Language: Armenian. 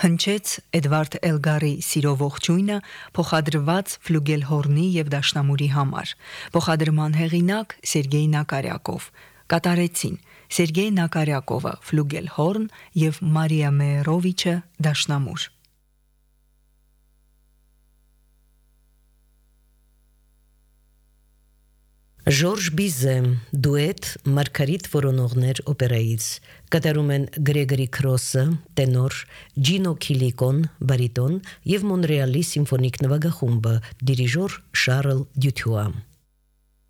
Հնչեց Էդվարդ Էլգարի «Սիրո ողջույնը» փոխադրված ֆլյուգելհորնի եւ դաշնամուրի համար։ Փոխադրման հեղինակ Սերգեյ Նակարյակով։ Կատարեցին Սերգեյ Նակարյակովը ֆլյուգելհորն եւ Մարիա Մեերովիչը դաշնամուր։ Ժորժ Բիզե դուետ Մարգարիտ Որոնողներ օպերայից կատարում են Գրեգորի Քրոսը տենոր, Ջինո Քիլիկոն բարիտոն եւ Մոնրեալի սիմֆոնիկ նվագախումբը դիրիժոր Շարլ Դյություա։